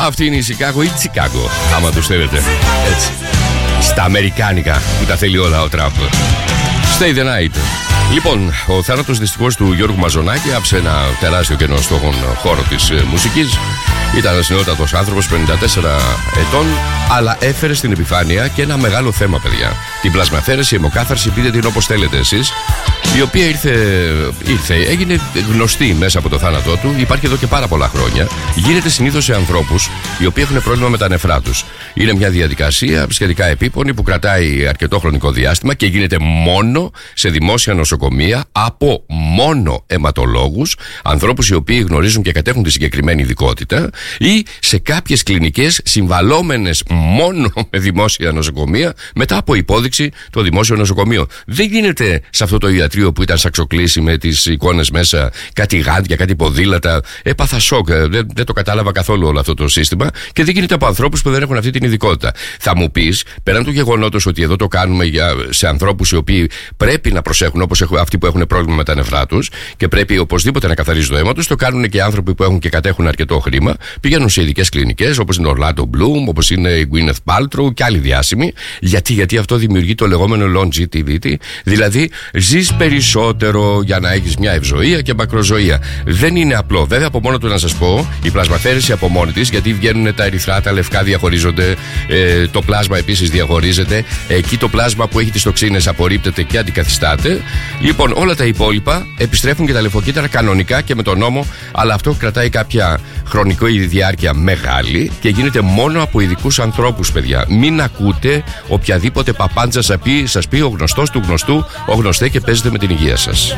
Αυτή είναι η Σικάγο ή Τσικάγο, άμα τους θέλετε. Έτσι. Στα αμερικάνικα που τα θέλει όλα ο Τραμπ. Stay the night. Λοιπόν, ο θάνατος δυστυχώς του Γιώργου Μαζονάκη άψε ένα τεράστιο κενό στον χώρο της μουσικής. Ήταν ένας νεότατος άνθρωπος, 54 ετών, αλλά έφερε στην επιφάνεια και ένα μεγάλο θέμα, παιδιά. Την πλασμαθέρεση, αιμοκάθαρση, πείτε την όπως θέλετε εσείς, η οποία έγινε γνωστή μέσα από το θάνατό του, υπάρχει εδώ και πάρα πολλά χρόνια. Γίνεται συνήθως σε ανθρώπους οι οποίοι έχουν πρόβλημα με τα νεφρά τους. Είναι μια διαδικασία σχετικά επίπονη που κρατάει αρκετό χρονικό διάστημα και γίνεται μόνο σε δημόσια νοσοκομεία από μόνο αιματολόγους, ανθρώπους οι οποίοι γνωρίζουν και κατέχουν τη συγκεκριμένη ειδικότητα, ή σε κάποιες κλινικές συμβαλόμενες μόνο με δημόσια νοσοκομεία μετά από υπόδειξη το δημόσιο νοσοκομείο. Δεν γίνεται σε αυτό το ιατρείο που ήταν σαξοκλήσι με τις εικόνες μέσα κάτι γάντια, κάτι ποδήλατα. Έπαθα σοκ. Δεν το κατάλαβα καθόλου όλο αυτό το σύστημα και δεν γίνεται από ανθρώπους που δεν έχουν αυτή την ειδικότητα. Θα μου πεις, πέραν του γεγονότος ότι εδώ το κάνουμε σε ανθρώπους οι οποίοι πρέπει να προσέχουν, όπως αυτοί που έχουν πρόβλημα με τα νευρά τους και πρέπει οπωσδήποτε να καθαρίζουν το αίμα τους, το κάνουν και άνθρωποι που έχουν και κατέχουν αρκετό χρήμα. Πηγαίνουν σε ειδικές κλινικές όπως είναι ο Orlando Bloom, όπως είναι η Gwyneth Paltrow και άλλοι διάσημοι. Γιατί αυτό δημιουργεί το λεγόμενο longevity, δηλαδή ζεις περισσότερο για να έχεις μια ευζοία και μακροζωία. Δεν είναι απλό. Βέβαια, από μόνο του να σας πω, η πλασμαθέρεση από μόνη της, γιατί βγαίνουν τα ερυθρά, τα λευκά διαχωρίζονται, το πλάσμα επίσης διαχωρίζεται. Εκεί το πλάσμα που έχει τις τοξίνες απορρίπτεται και αντικαθιστάται. Λοιπόν, όλα τα υπόλοιπα επιστρέφουν και τα λεφοκύτταρα κανονικά και με τον νόμο, αλλά αυτό κρατάει κάποια χρονική διάρκεια μεγάλη και γίνεται μόνο από ειδικούς ανθρώπους, παιδιά. Μην ακούτε οποιαδήποτε παπάντζα σας πει ο γνωστός του γνωστού, ο γνωστέ και παίζετε με την υγεία σας.